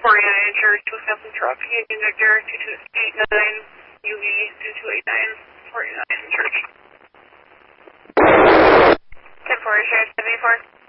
49 Church, Wisconsin truck, Union Victor 2289, UV 2289, 49 Church. 10-4, Sheriff 74.